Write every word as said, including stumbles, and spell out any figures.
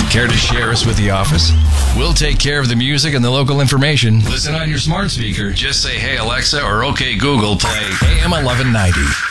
Care to share us with the office? We'll take care of the music and the local information. Listen on your smart speaker. Just say, hey, Alexa, or okay, Google, play A M eleven ninety.